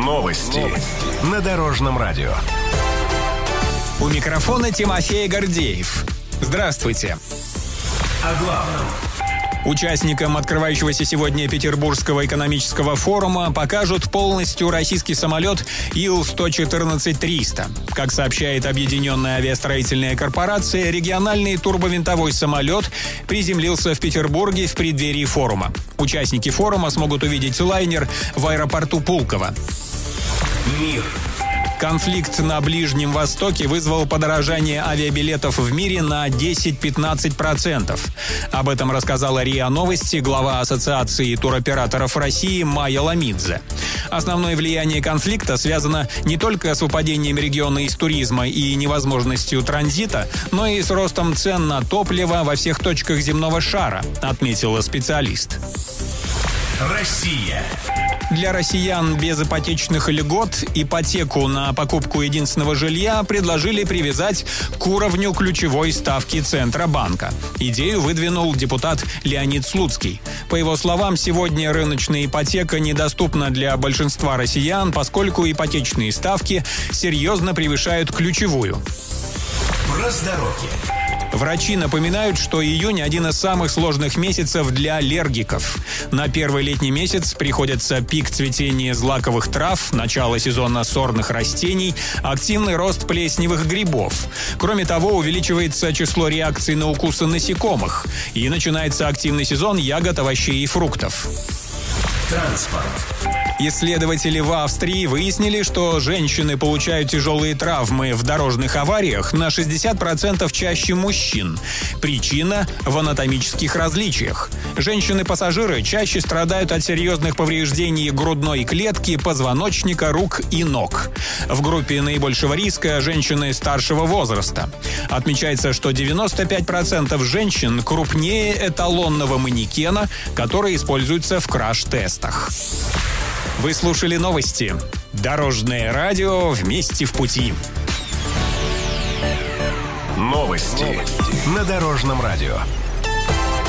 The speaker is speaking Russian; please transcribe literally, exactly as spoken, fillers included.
Новости на Дорожном радио. У микрофона Тимофей Гордеев. Здравствуйте. О главном. Участникам открывающегося сегодня Петербургского экономического форума покажут полностью российский самолет Ил сто четырнадцать триста. Как сообщает Объединенная авиастроительная корпорация, региональный турбовинтовой самолет приземлился в Петербурге в преддверии форума. Участники форума смогут увидеть лайнер в аэропорту Пулково. Мир. Конфликт на Ближнем Востоке вызвал подорожание авиабилетов в мире на десять-пятнадцать процентов. Об этом рассказала РИА Новости глава Ассоциации туроператоров России Майя Ламидзе. Основное влияние конфликта связано не только с выпадением региона из туризма и невозможностью транзита, но и с ростом цен на топливо во всех точках земного шара, отметила специалист. Россия. Для россиян без ипотечных льгот ипотеку на покупку единственного жилья предложили привязать к уровню ключевой ставки Центробанка. Идею выдвинул депутат Леонид Слуцкий. По его словам, сегодня рыночная ипотека недоступна для большинства россиян, поскольку ипотечные ставки серьезно превышают ключевую. Про здоровье. Врачи напоминают, что июнь – один из самых сложных месяцев для аллергиков. На первый летний месяц приходится пик цветения злаковых трав, начало сезона сорных растений, активный рост плесневых грибов. Кроме того, увеличивается число реакций на укусы насекомых. И начинается активный сезон ягод, овощей и фруктов. Транспорт. Исследователи в Австрии выяснили, что женщины получают тяжелые травмы в дорожных авариях на шестьдесят процентов чаще мужчин. Причина в анатомических различиях. Женщины-пассажиры чаще страдают от серьезных повреждений грудной клетки, позвоночника, рук и ног. В группе наибольшего риска женщины старшего возраста. Отмечается, что девяносто пять процентов женщин крупнее эталонного манекена, который используется в краш-тестах. Вы слушали новости. Дорожное радио «Вместе в пути». Новости на Дорожном радио.